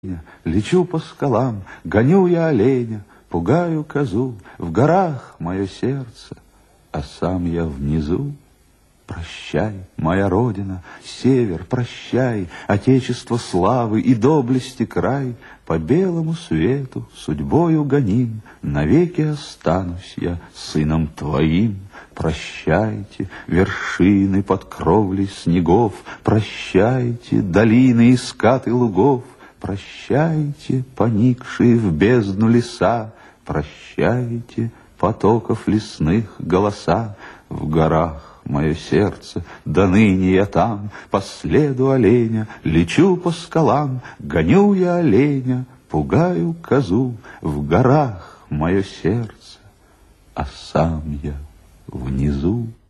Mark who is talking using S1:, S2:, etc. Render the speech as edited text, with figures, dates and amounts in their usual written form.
S1: Лечу по скалам, гоню я оленя, пугаю козу, в горах мое сердце, а сам я внизу. Прощай, моя родина, север, прощай, отечество славы и доблести край, по белому свету судьбою гоним, навеки останусь я сыном твоим. Прощайте, вершины под кровлей снегов, прощайте, долины и скаты лугов, прощайте, поникшие в бездну леса, прощайте, потоков лесных голоса. В горах мое сердце, до ныне я там, по следу оленя, лечу по скалам, гоню я оленя, пугаю козу. В горах мое сердце, а сам я внизу.